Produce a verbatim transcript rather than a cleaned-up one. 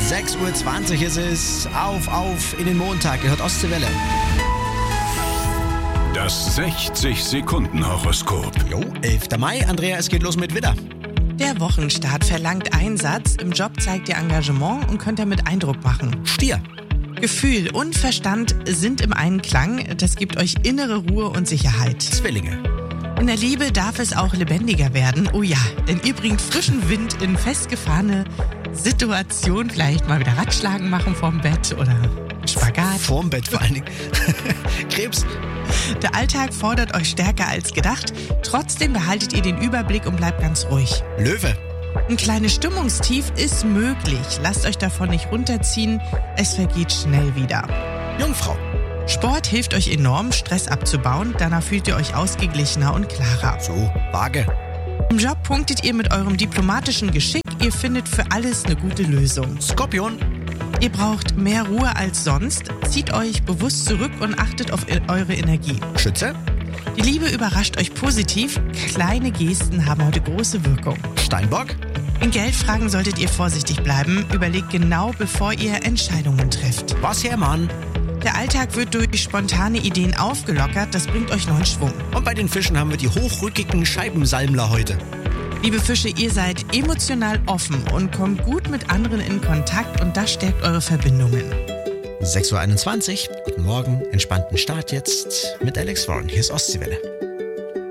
sechs Uhr zwanzig ist es. Auf, auf in den Montag. Gehört Ostseewelle. Das sechzig-Sekunden-Horoskop. Jo, elfter Mai. Andrea, es geht los mit Widder. Der Wochenstart verlangt Einsatz. Im Job zeigt ihr Engagement und könnt damit Eindruck machen. Stier. Gefühl und Verstand sind im Einklang. Das gibt euch innere Ruhe und Sicherheit. Zwillinge. In der Liebe darf es auch lebendiger werden. Oh ja, denn ihr bringt frischen Wind in festgefahrene Situationen. Vielleicht mal wieder Ratschlagen machen vorm Bett oder Spagat. Vorm Bett vor allen Dingen. Krebs. Der Alltag fordert euch stärker als gedacht. Trotzdem behaltet ihr den Überblick und bleibt ganz ruhig. Löwe. Ein kleines Stimmungstief ist möglich. Lasst euch davon nicht runterziehen. Es vergeht schnell wieder. Jungfrau. Sport hilft euch enorm, Stress abzubauen. Danach fühlt ihr euch ausgeglichener und klarer. So, Waage. Im Job punktet ihr mit eurem diplomatischen Geschick. Ihr findet für alles eine gute Lösung. Skorpion. Ihr braucht mehr Ruhe als sonst. Zieht euch bewusst zurück und achtet auf eure Energie. Schütze. Die Liebe überrascht euch positiv. Kleine Gesten haben heute große Wirkung. Steinbock. In Geldfragen solltet ihr vorsichtig bleiben. Überlegt genau, bevor ihr Entscheidungen trefft. Was, Hermann? Der Alltag wird durch spontane Ideen aufgelockert. Das bringt euch neuen Schwung. Und bei den Fischen haben wir die hochrückigen Scheibensalmler heute. Liebe Fische, ihr seid emotional offen und kommt gut mit anderen in Kontakt und das stärkt eure Verbindungen. sechs Uhr einundzwanzig. Guten Morgen, entspannten Start jetzt mit Alex Warren. Hier ist Ostseewelle.